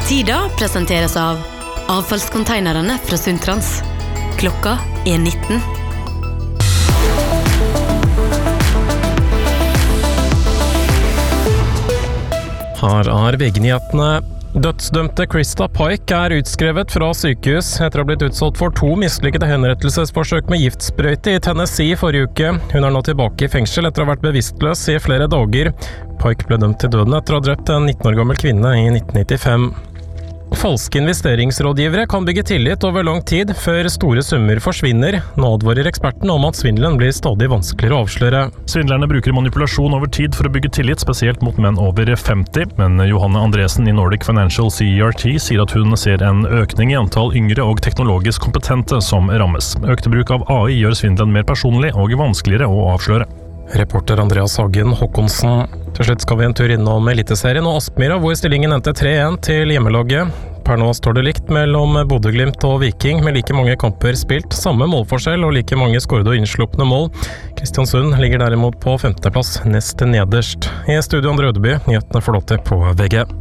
Sida presenteres av avfallskonteinerne fra Sundtrans. Klokka 19. Her VG-nyhetene. Dødsdømte Krista Pike utskrevet fra sykehus etter å ha blitt utsatt for 2 mislykkede henrettelsesforsøk med giftsprøyte i Tennessee forrige uke. Hun nå tilbake i fengsel etter å ha vært bevisstløs i flere dager. Pike ble dømt til døden etter å ha drept en 19 år gammel kvinne i 1995. Falske investeringsrådgivere kan bygge tillit over lang tid før store summer forsvinner. Nå advarer eksperten om at svindelen blir stadig vanskeligere å avsløre. Svindlerne bruker manipulasjon over tid for å bygge tillit, spesielt mot menn over 50. Men Johanne Andresen i Nordic Financial CERT sier at hun ser en økning i antall yngre og teknologisk kompetente som rammes. Økte bruk av AI gjør svindelen mer personlig og vanskeligere å avsløre. Reporter Andreas Hagen Håkonsen. Til slutt skal vi en tur innom Eliteserien og Aspmyra, hvor stillingen endte 3-1 til hjemmelaget. Per nå står det likt mellom Bodø/Glimt og Viking, med like mange kamper spilt, samme målforskjell og like mange skårede og innslupne mål. Kristiansund ligger derimot på 5. plass, nest nederst. I studio Andre Ødeby, nyhetene får lov til på VG.